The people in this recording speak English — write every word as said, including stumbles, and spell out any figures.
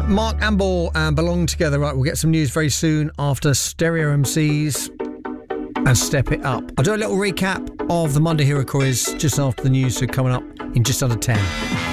Mark Amble and Belong Together. Right, we'll get some news very soon after Stereo M Cs and Step It Up. I'll do a little recap of the Monday Hero Quiz just after the news, so coming up in just under ten.